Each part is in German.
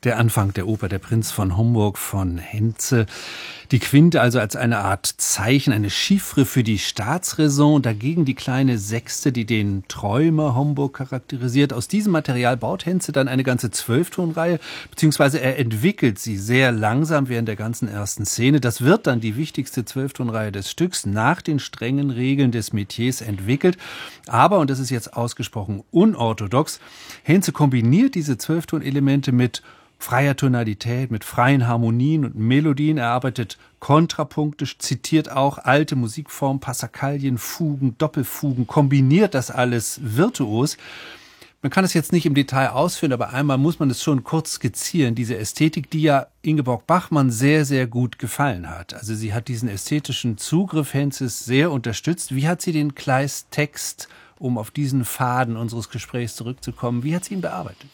Der Anfang der Oper Der Prinz von Homburg von Henze. Die Quinte also als eine Art Zeichen, eine Chiffre für die Staatsräson, dagegen die kleine Sechste, die den Träumer Homburg charakterisiert. Aus diesem Material baut Henze dann eine ganze 12-Tonreihe, beziehungsweise er entwickelt sie sehr langsam während der ganzen ersten Szene. Das wird dann die wichtigste 12-Tonreihe des Stücks, nach den strengen Regeln des Metiers entwickelt. Aber, und das ist jetzt ausgesprochen unorthodox, Henze kombiniert diese 12-Ton-Elemente mit freier Tonalität, mit freien Harmonien und Melodien. Er arbeitet kontrapunktisch, zitiert auch alte Musikformen, Passacaglia, Fugen, Doppelfugen, kombiniert das alles virtuos. Man kann es jetzt nicht im Detail ausführen, aber einmal muss man es schon kurz skizzieren, diese Ästhetik, die ja Ingeborg Bachmann sehr, sehr gut gefallen hat. Also sie hat diesen ästhetischen Zugriff Henzes sehr unterstützt. Wie hat sie den Kleist-Text, um auf diesen Faden unseres Gesprächs zurückzukommen, wie hat sie ihn bearbeitet?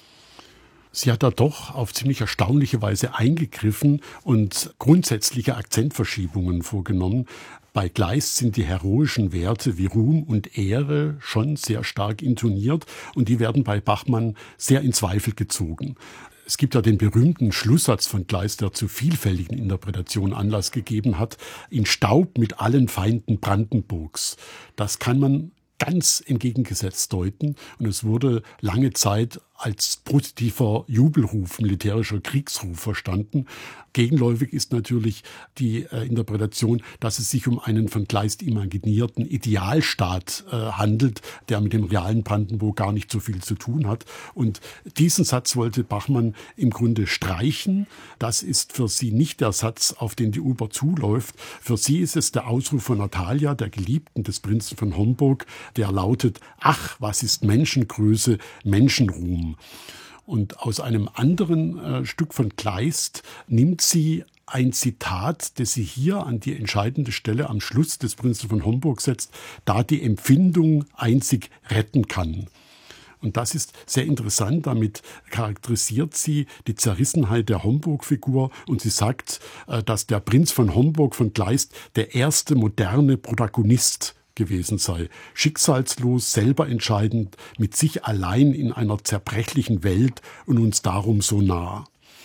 Sie hat da doch auf ziemlich erstaunliche Weise eingegriffen und grundsätzliche Akzentverschiebungen vorgenommen. Bei Kleist sind die heroischen Werte wie Ruhm und Ehre schon sehr stark intoniert und die werden bei Bachmann sehr in Zweifel gezogen. Es gibt ja den berühmten Schlusssatz von Kleist, der zu vielfältigen Interpretationen Anlass gegeben hat: in Staub mit allen Feinden Brandenburgs. Das kann man ganz entgegengesetzt deuten und es wurde lange Zeit als positiver Jubelruf, militärischer Kriegsruf verstanden. Gegenläufig ist natürlich die Interpretation, dass es sich um einen von Kleist imaginierten Idealstaat handelt, der mit dem realen Brandenburg gar nicht so viel zu tun hat. Und diesen Satz wollte Bachmann im Grunde streichen. Das ist für sie nicht der Satz, auf den die Oper zuläuft. Für sie ist es der Ausruf von Natalia, der Geliebten des Prinzen von Homburg, der lautet: Ach, was ist Menschengröße, Menschenruhm. Und aus einem anderen Stück von Kleist nimmt sie ein Zitat, das sie hier an die entscheidende Stelle am Schluss des Prinzen von Homburg setzt, da die Empfindung einzig retten kann. Und das ist sehr interessant, damit charakterisiert sie die Zerrissenheit der Homburg-Figur und sie sagt, dass der Prinz von Homburg von Kleist der erste moderne Protagonist gewesen sei. Schicksalslos, selber entscheidend, mit sich allein in einer zerbrechlichen Welt und uns darum so nah.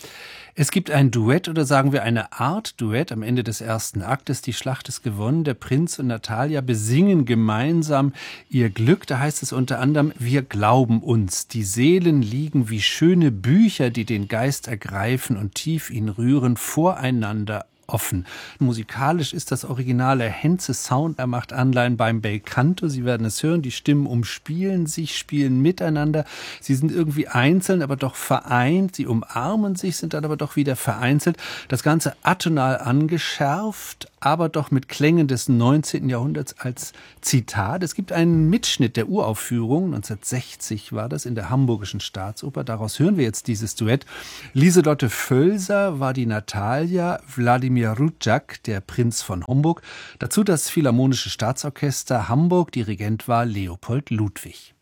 Es gibt ein Duett oder sagen wir eine Art Duett am Ende des ersten Aktes. Die Schlacht ist gewonnen. Der Prinz und Natalia besingen gemeinsam ihr Glück. Da heißt es unter anderem: Wir glauben uns. Die Seelen liegen wie schöne Bücher, die den Geist ergreifen und tief ihn rühren, voreinander offen. Musikalisch ist das originale Henze-Sound. Er macht Anleihen beim Bel Canto. Sie werden es hören. Die Stimmen umspielen sich, spielen miteinander. Sie sind irgendwie einzeln, aber doch vereint. Sie umarmen sich, sind dann aber doch wieder vereinzelt. Das Ganze atonal angeschärft, aber doch mit Klängen des 19. Jahrhunderts als Zitat. Es gibt einen Mitschnitt der Uraufführung, 1960 war das, in der Hamburgischen Staatsoper. Daraus hören wir jetzt dieses Duett. Lieselotte Völser war die Natalia, Wladimir Rudjak, der Prinz von Homburg. Dazu das Philharmonische Staatsorchester Hamburg, Dirigent war Leopold Ludwig.